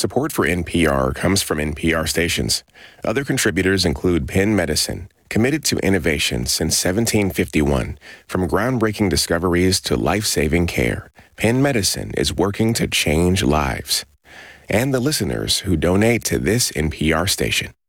Support for NPR comes from NPR stations. Other contributors include Penn Medicine, committed to innovation since 1751. From groundbreaking discoveries to life-saving care, Penn Medicine is working to change lives. And the listeners who donate to this NPR station.